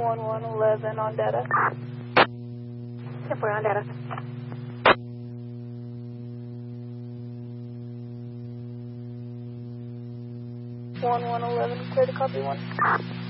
1111 on data. Yep, we're on data. 1111, clear to copy 1.